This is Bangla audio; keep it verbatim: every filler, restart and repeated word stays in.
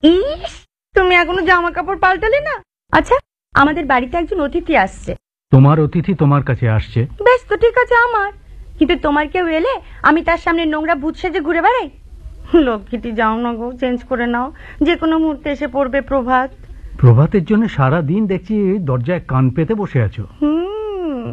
ইস, তুমি এখনো জামা কাপড় পাল্টালে না? আচ্ছা, আমাদের বাড়িতে একজন অতিথি আসছে। তোমার অতিথি তোমার কাছে আসছে? বেশ তো ঠিক আছে আমার, কিন্তু তোমার কেউ এলে আমি তার সামনে নোংরা ভূত সেজে ঘুরে বেড়াই? লক্ষ্মীটি যাও না গো, চেঞ্জ করে নাও, যে কোনো মুহূর্তে এসে পড়বে প্রভাত। প্রভাতের জন্য সারা দিন দেখছি দরজায় কান পেতে বসে আছো। হুম